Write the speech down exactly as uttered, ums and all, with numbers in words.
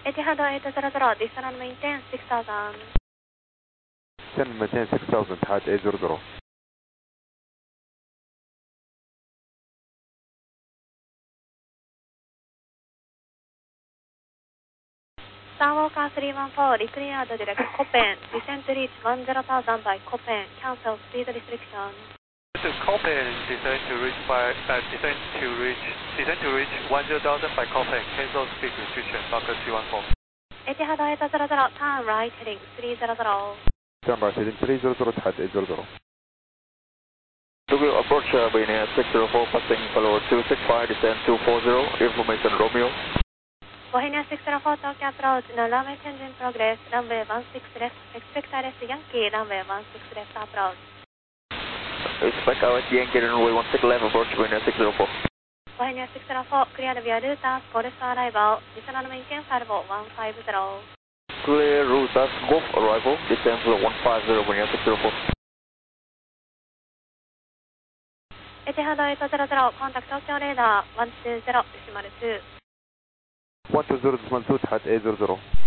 Etihad eight hundred, descend and maintain six thousand. Descend and maintain six thousand, Etihad eight hundred. Starwalker three one four, declared direct Copen, descent to reach ten thousand by Copen, cancel speed restriction. To Copen, descent to reach by, uh, descent to reach, descent to reach ten thousand by Copen, cancel speed restriction, Barker three one four. Etihad eight hundred, turn right heading three hundred. Turn right heading three hundred, Etihad eight hundred. Tokyo approach uh, Benia six zero four, passing follow two six five, descent two four zero, information Romeo. Bohemia six zero four, Tokyo approach, no runway change in progress, runway one six left, expect I R S Yankee, runway one six left approach. Expect I R S Yankee, runway one six left approach, Bohemia six zero four. Bohemia six zero four, cleared via Rutas, Golf arrival, descend and maintain five one five zero. Clear Rutas, Golf arrival, descend one five zero, Bohemia six zero four. Etihad eight hundred, contact Tokyo radar one two zero, decimal two. one two zero, decimal two, Etihad eight hundred.